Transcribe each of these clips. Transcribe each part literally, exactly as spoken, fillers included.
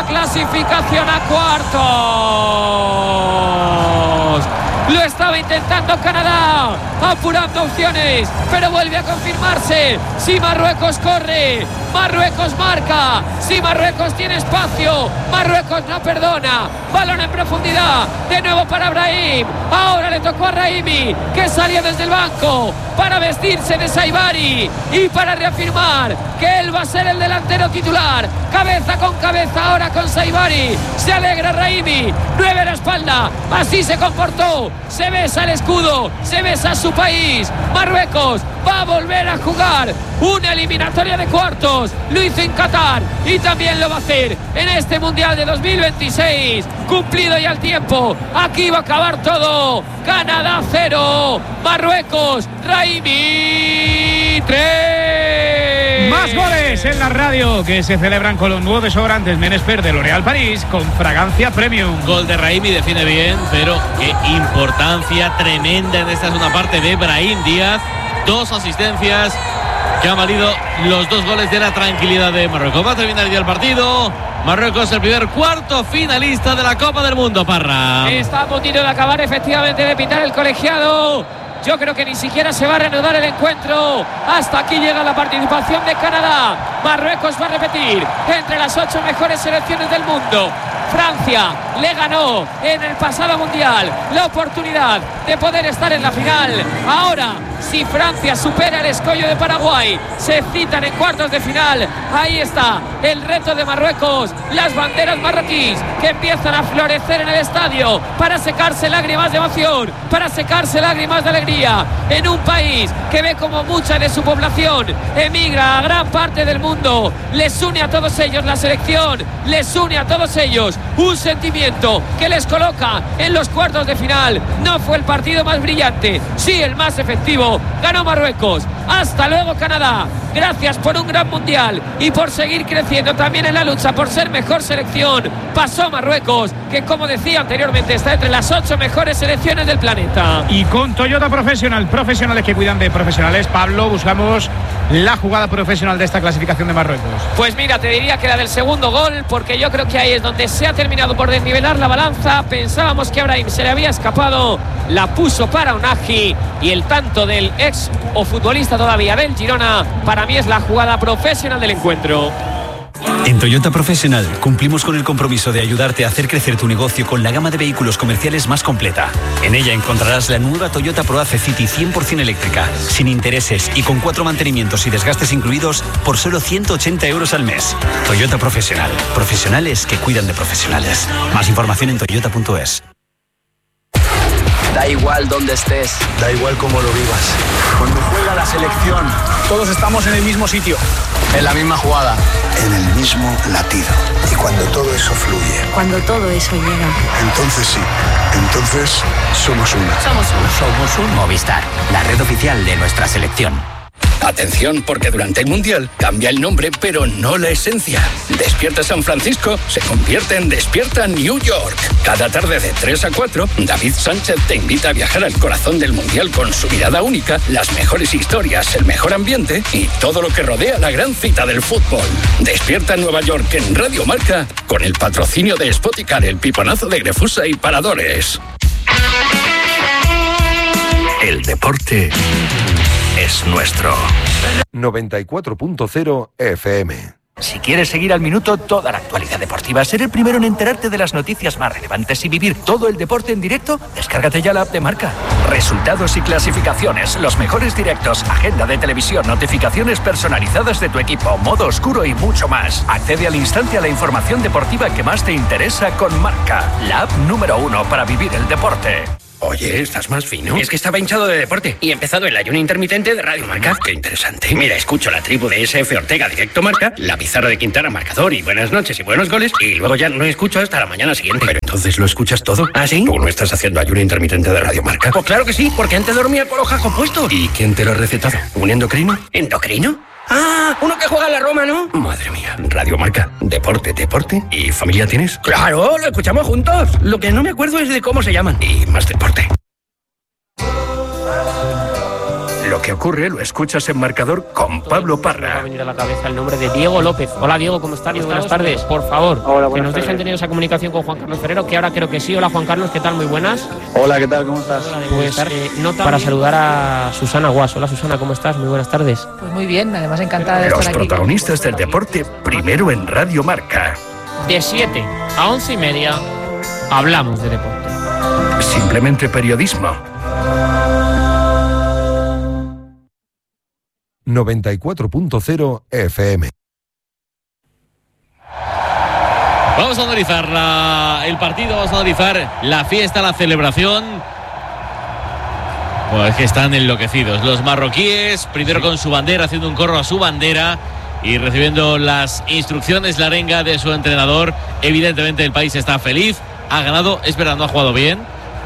clasificación a cuartos. Lo estaba intentando Canadá, apurando opciones, pero vuelve a confirmarse. Si Marruecos corre, Marruecos marca. Si Marruecos tiene espacio, Marruecos no perdona. Balón en profundidad, de nuevo para Brahim. Ahora le tocó a Raimi, que salió desde el banco para vestirse de Saibari y para reafirmar que él va a ser el delantero titular. Cabeza con cabeza ahora con Saibari. Se alegra Raimi, nueve a la espalda. Así se comportó. Se besa el escudo, se besa su país. Marruecos va a volver a jugar una eliminatoria de cuartos. Lo hizo en Qatar y también lo va a hacer en este Mundial de dos mil veintiséis. Cumplido ya el tiempo. Aquí va a acabar todo. Canadá cero, Marruecos, Raimi tres. Más goles en la radio que se celebran con los nuevos desodorantes Menesper de L'Oréal París con fragancia premium. Gol de Raimi, define bien, pero qué importancia tremenda en esta segunda parte de Brahim Díaz. Dos asistencias que han valido los dos goles de la tranquilidad de Marruecos. Va a terminar ya el partido. Marruecos, el primer cuarto finalista de la Copa del Mundo, Parra. Está a puntito de acabar efectivamente de pitar el colegiado. Yo creo que ni siquiera se va a reanudar el encuentro. Hasta aquí llega la participación de Canadá. Marruecos va a repetir entre las ocho mejores selecciones del mundo. Francia le ganó en el pasado mundial la oportunidad de poder estar en la final. Ahora, si Francia supera el escollo de Paraguay, se citan en cuartos de final. Ahí está el reto de Marruecos. Las banderas marroquíes que empiezan a florecer en el estadio para secarse lágrimas de emoción, para secarse lágrimas de alegría en un país que ve como mucha de su población emigra a gran parte del mundo. Les une a todos ellos la selección, les une a todos ellos un sentimiento que les coloca en los cuartos de final. No fue el partido más brillante, sí el más efectivo. Ganó Marruecos. Hasta luego, Canadá. Gracias por un gran mundial y por seguir creciendo también en la lucha por ser mejor selección. Pasó Marruecos, que como decía anteriormente está entre las ocho mejores selecciones del planeta. Y con Toyota Profesional, profesionales que cuidan de profesionales, Pablo, buscamos la jugada profesional de esta clasificación de Marruecos. Pues mira, te diría que la del segundo gol, porque yo creo que ahí es donde se ha terminado por desnivelar la balanza. Pensábamos que a Brahim se le había escapado, la puso para Unagi, y el tanto del ex o futbolista todavía del Girona, para mí es la jugada profesional del encuentro. En Toyota Profesional cumplimos con el compromiso de ayudarte a hacer crecer tu negocio con la gama de vehículos comerciales más completa. En ella encontrarás la nueva Toyota ProAce City cien por ciento eléctrica, sin intereses y con cuatro mantenimientos y desgastes incluidos por solo ciento ochenta euros al mes. Toyota Profesional. Profesionales que cuidan de profesionales. Más información en toyota punto es. Da igual dónde estés, da igual cómo lo vivas. Cuando juega la selección, todos estamos en el mismo sitio, en la misma jugada, en el mismo latido. Y cuando todo eso fluye, cuando todo eso llega, entonces sí, entonces somos una. Somos uno. Somos un Movistar, la red oficial de nuestra selección. Atención, porque durante el Mundial cambia el nombre, pero no la esencia. Despierta San Francisco se convierte en Despierta New York. Cada tarde de tres a cuatro, David Sánchez te invita a viajar al corazón del Mundial con su mirada única, las mejores historias, el mejor ambiente y todo lo que rodea la gran cita del fútbol. Despierta Nueva York en Radio Marca con el patrocinio de Spoticar, el piponazo de Grefusa y Paradores. El deporte es nuestro. noventa y cuatro punto cero F M. Si quieres seguir al minuto toda la actualidad deportiva, ser el primero en enterarte de las noticias más relevantes y vivir todo el deporte en directo, descárgate ya la app de Marca. Resultados y clasificaciones, los mejores directos, agenda de televisión, notificaciones personalizadas de tu equipo, modo oscuro y mucho más. Accede al instante a la información deportiva que más te interesa con Marca, la app número uno para vivir el deporte. Oye, estás más fino. Es que estaba hinchado de deporte y he empezado el ayuno intermitente de Radio Marca. Qué interesante. Mira, escucho la tribu de S F Ortega Directo Marca, la pizarra de Quintana Marcador y buenas noches y buenos goles, y luego ya no escucho hasta la mañana siguiente. Pero entonces lo escuchas todo. ¿Ah, sí? ¿Tú no estás haciendo ayuno intermitente de Radio Marca? Pues claro que sí, porque antes dormía con los jajos puestos. ¿Y quién te lo ha recetado? ¿Un endocrino? ¿Endocrino? Ah, uno que juega en la Roma, ¿no? Madre mía. Radio Marca, deporte, deporte. ¿Y familia tienes? Claro, lo escuchamos juntos. Lo que no me acuerdo es de cómo se llaman. Y más deporte. Lo que ocurre lo escuchas en Marcador con Pablo Parra. Me va a venir a la cabeza el nombre de Diego López. Hola Diego, ¿cómo estás? Muy buenas tardes. Por favor, Hola, que nos tardes. dejen tener esa comunicación con Juan Carlos Ferrero, que ahora creo que sí. Hola Juan Carlos, ¿qué tal? Muy buenas. Hola, ¿qué tal? ¿Cómo estás? Pues eh, nota para saludar a Susana Guas. Hola Susana, ¿cómo estás? Muy buenas tardes. Pues muy bien, además encantada de Los estar aquí. Los protagonistas del deporte, primero en Radio Marca. De siete a once y media, hablamos de deporte. Simplemente periodismo. noventa y cuatro punto cero F M. Vamos a analizar la, el partido, vamos a analizar la fiesta, la celebración. Pues que están enloquecidos los marroquíes, primero con su bandera, haciendo un corro a su bandera y recibiendo las instrucciones, la arenga de su entrenador. Evidentemente el país está feliz, ha ganado, es verdad, no ha jugado bien,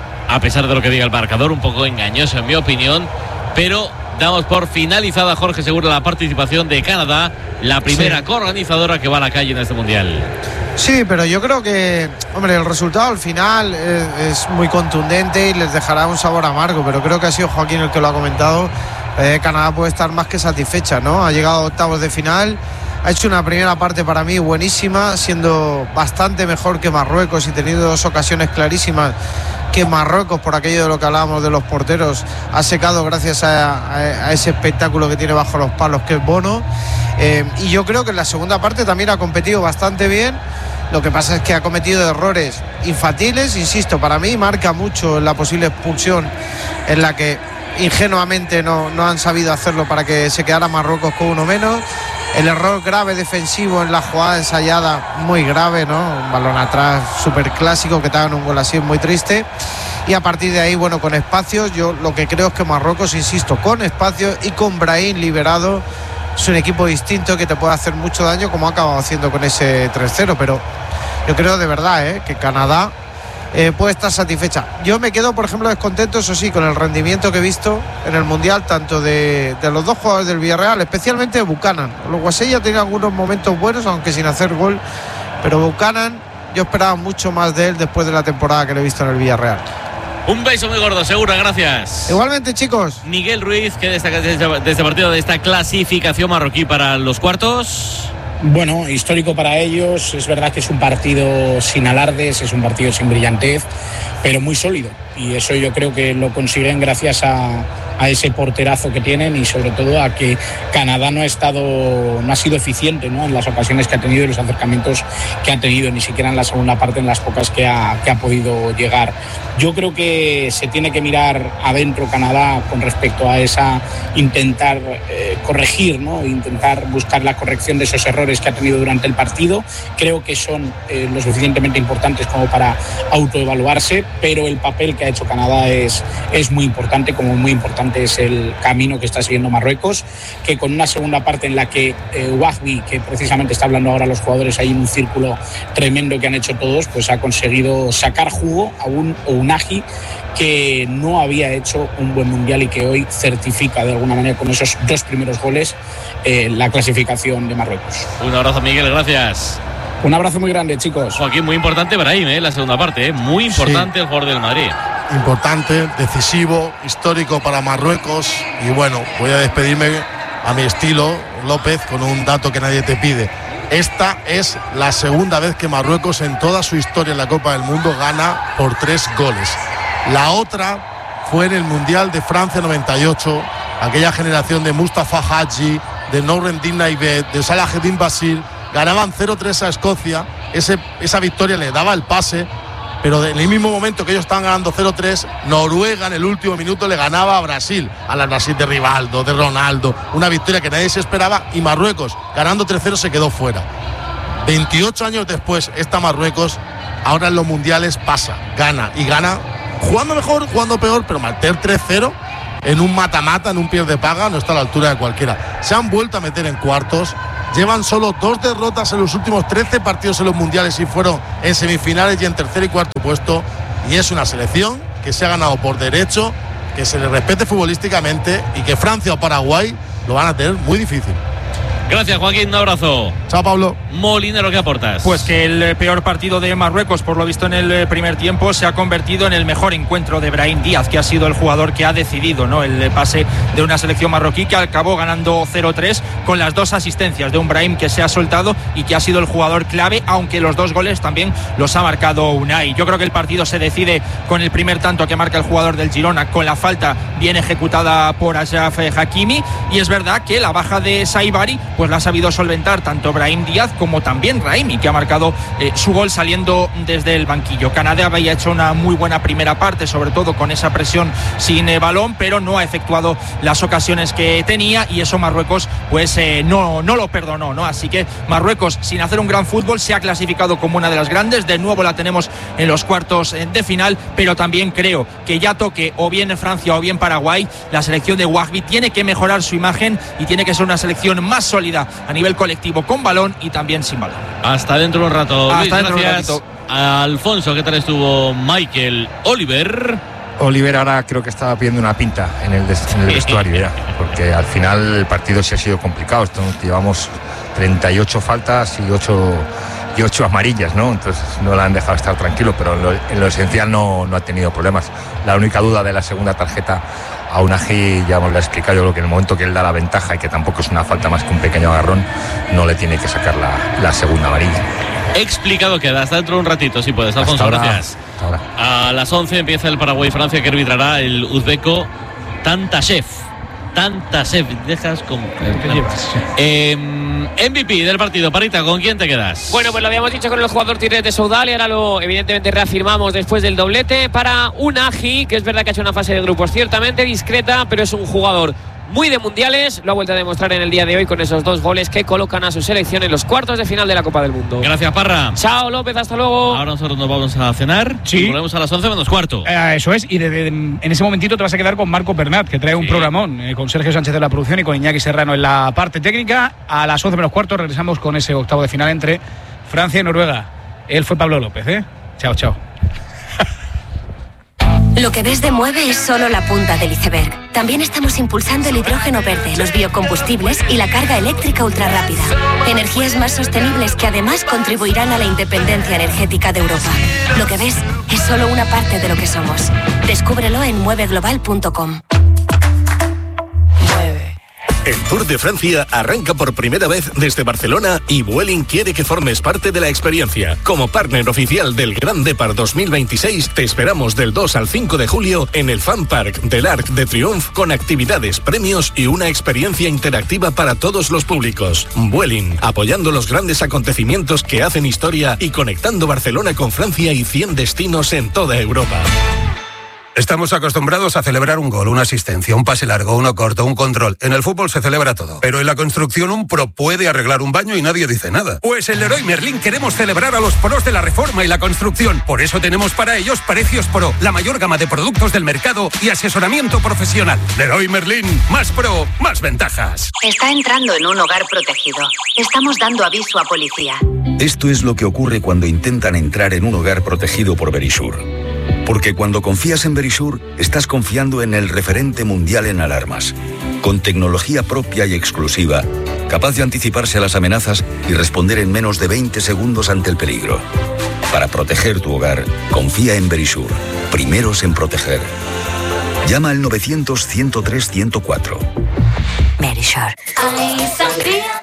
a pesar de lo que diga el marcador, un poco engañoso en mi opinión, pero damos por finalizada, Jorge Seguro, la participación de Canadá, la primera sí. coorganizadora que va a la calle en este mundial. Sí, pero yo creo que, hombre, el resultado al final es, es muy contundente y les dejará un sabor amargo, pero creo que ha sido Joaquín el que lo ha comentado. Eh, Canadá puede estar más que satisfecha, ¿no? Ha llegado a octavos de final, ha hecho una primera parte para mí buenísima, siendo bastante mejor que Marruecos y teniendo dos ocasiones clarísimas que Marruecos, por aquello de lo que hablábamos de los porteros, ha secado gracias a, a, a ese espectáculo que tiene bajo los palos, que es Bono. Eh, y yo creo que en la segunda parte también ha competido bastante bien. Lo que pasa es que ha cometido errores infantiles, insisto, para mí marca mucho la posible expulsión en la que ingenuamente no, no han sabido hacerlo para que se quedara Marruecos con uno menos. El error grave defensivo en la jugada ensayada, muy grave, ¿no? Un balón atrás súper clásico, que te hagan un gol así, muy triste. Y a partir de ahí, bueno, con espacios, yo lo que creo es que Marruecos, insisto, con espacios y con Brahim liberado, es un equipo distinto que te puede hacer mucho daño, como ha acabado haciendo con ese tres cero. Pero yo creo de verdad ¿eh? que Canadá eh, puede estar satisfecha. Yo me quedo, por ejemplo, descontento, eso sí, con el rendimiento que he visto en el Mundial, tanto de, de los dos jugadores del Villarreal, especialmente de Buchanan. Los Guasella tienen algunos momentos buenos, aunque sin hacer gol, pero Buchanan, yo esperaba mucho más de él después de la temporada que le he visto en el Villarreal. Un beso muy gordo, Segura, gracias. Igualmente, chicos. Miguel Ruiz, ¿qué destaca de este partido, de esta clasificación marroquí para los cuartos? Bueno, histórico para ellos. Es verdad que es un partido sin alardes, es un partido sin brillantez, pero muy sólido. Y eso yo creo que lo consiguen gracias a, a ese porterazo que tienen y sobre todo a que Canadá no ha estado, no ha sido eficiente, ¿no? En las ocasiones que ha tenido y los acercamientos que ha tenido, ni siquiera en la segunda parte, en las pocas que ha, que ha podido llegar. Yo creo que se tiene que mirar adentro Canadá con respecto a esa intentar eh, corregir, ¿no? Intentar buscar la corrección de esos errores que ha tenido durante el partido. Creo que son eh, lo suficientemente importantes como para autoevaluarse, pero el papel que ha hecho Canadá es, es muy importante, como muy importante es el camino que está siguiendo Marruecos, que con una segunda parte en la que eh, Wahbi, que precisamente está hablando ahora los jugadores ahí en un círculo tremendo que han hecho todos, pues ha conseguido sacar jugo a un Ounahi que no había hecho un buen mundial y que hoy certifica de alguna manera con esos dos primeros goles eh, la clasificación de Marruecos. Un abrazo, Miguel, gracias. Un abrazo muy grande, chicos. Joaquín, muy importante Brahim, ¿eh? La segunda parte, ¿eh? Muy importante sí. El jugador del Madrid. Importante, decisivo, histórico para Marruecos. Y bueno, voy a despedirme a mi estilo, López, con un dato que nadie te pide. Esta es la segunda vez que Marruecos en toda su historia en la Copa del Mundo gana por tres goles. La otra fue en el Mundial de Francia noventa y ocho, aquella generación de Mustafa Hadji, de Nourendin Naibet, de Salahuddin Basir, ganaban cero tres a Escocia. Ese, esa victoria le daba el pase, pero en el mismo momento que ellos estaban ganando cero tres, Noruega en el último minuto le ganaba a Brasil, a la Brasil de Rivaldo, de Ronaldo, una victoria que nadie se esperaba, y Marruecos ganando tres cero se quedó fuera. veintiocho años después, esta Marruecos ahora en los mundiales pasa, gana y gana, jugando mejor, jugando peor, pero meter tres cero en un mata-mata, en un pierde paga, no está a la altura de cualquiera. Se han vuelto a meter en cuartos. Llevan solo dos derrotas en los últimos trece partidos en los mundiales y fueron en semifinales y en tercer y cuarto puesto. Y es una selección que se ha ganado por derecho, que se le respete futbolísticamente y que Francia o Paraguay lo van a tener muy difícil. Gracias, Joaquín, un abrazo. Chao, Pablo. Molinero, ¿qué aportas? Pues que el peor partido de Marruecos, por lo visto en el primer tiempo, se ha convertido en el mejor encuentro de Brahim Díaz, que ha sido el jugador que ha decidido, ¿no?, el pase de una selección marroquí, que acabó ganando cero tres con las dos asistencias de un Brahim que se ha soltado y que ha sido el jugador clave, aunque los dos goles también los ha marcado Unai. Yo creo que el partido se decide con el primer tanto que marca el jugador del Girona, con la falta bien ejecutada por Achraf Hakimi, y es verdad que la baja de Saibari pues la ha sabido solventar tanto Brahim Díaz como también Raimi, que ha marcado eh, su gol saliendo desde el banquillo. Canadá había hecho una muy buena primera parte, sobre todo con esa presión sin eh, balón, pero no ha efectuado las ocasiones que tenía, y eso Marruecos pues eh, no, no lo perdonó, ¿no? Así que Marruecos, sin hacer un gran fútbol, se ha clasificado como una de las grandes. De nuevo la tenemos en los cuartos de final, pero también creo que ya toque o bien Francia o bien Paraguay, la selección de Wahbi tiene que mejorar su imagen y tiene que ser una selección más sólida a nivel colectivo, con balón y también sin balón. Hasta dentro de un rato. Hasta Luis, dentro de un gracias. ratito. Alfonso, ¿qué tal estuvo Michael Oliver? Oliver ahora creo que estaba pidiendo una pinta en el, en el vestuario ya, porque al final el partido sí ha sido complicado. Llevamos treinta y ocho faltas y ocho y ocho amarillas, ¿no? Entonces no la han dejado estar tranquilo, pero en lo, en lo esencial no, no ha tenido problemas. La única duda de la segunda tarjeta a Unai, ya me lo he explicado, yo creo que en el momento que él da la ventaja y que tampoco es una falta más que un pequeño agarrón, no le tiene que sacar la, la segunda amarilla. Explicado queda, hasta dentro de un ratito, si puedes, Alfonso, ahora, gracias. A las once empieza el Paraguay-Francia, que arbitrará el uzbeco Tantashev. Tantashev, dejas como... Eh, M V P del partido, Parita, ¿con quién te quedas? Bueno, pues lo habíamos dicho con el jugador Tigres de Soudal y ahora lo evidentemente reafirmamos después del doblete para Unai, que es verdad que ha hecho una fase de grupos ciertamente discreta, pero es un jugador muy de mundiales, lo ha vuelto a demostrar en el día de hoy con esos dos goles que colocan a su selección en los cuartos de final de la Copa del Mundo. Gracias, Parra. Chao, López, hasta luego. Ahora nosotros nos vamos a cenar. Sí. Volvemos a las once menos cuarto. Eh, eso es, y de, de, en ese momentito te vas a quedar con Marco Bernat, que trae un sí. programón, eh, con Sergio Sánchez de la producción y con Iñaki Serrano en la parte técnica. A las once menos cuarto regresamos con ese octavo de final entre Francia y Noruega. Él fue Pablo López, ¿eh? Chao, chao. Lo que ves de Mueve es solo la punta del iceberg. También estamos impulsando el hidrógeno verde, los biocombustibles y la carga eléctrica ultrarrápida. Energías más sostenibles que además contribuirán a la independencia energética de Europa. Lo que ves es solo una parte de lo que somos. Descúbrelo en mueve global punto com. El Tour de Francia arranca por primera vez desde Barcelona y Vueling quiere que formes parte de la experiencia. Como partner oficial del Grand Depart dos mil veintiséis, te esperamos del dos al cinco de julio en el Fan Park del Arc de Triomphe con actividades, premios y una experiencia interactiva para todos los públicos. Vueling, apoyando los grandes acontecimientos que hacen historia y conectando Barcelona con Francia y cien destinos en toda Europa. Estamos acostumbrados a celebrar un gol, una asistencia, un pase largo, uno corto, un control. En el fútbol se celebra todo. Pero en la construcción un pro puede arreglar un baño y nadie dice nada. Pues en Leroy Merlin queremos celebrar a los pros de la reforma y la construcción. Por eso tenemos para ellos Precios Pro, la mayor gama de productos del mercado y asesoramiento profesional. Leroy Merlin, más pro, más ventajas. Está entrando en un hogar protegido. Estamos dando aviso a policía. Esto es lo que ocurre cuando intentan entrar en un hogar protegido por Verisur. Porque cuando confías en Verisur, estás confiando en el referente mundial en alarmas, con tecnología propia y exclusiva, capaz de anticiparse a las amenazas y responder en menos de veinte segundos ante el peligro. Para proteger tu hogar, confía en Verisur, primeros en proteger. Llama al novecientos, ciento tres, ciento cuatro. Verisur.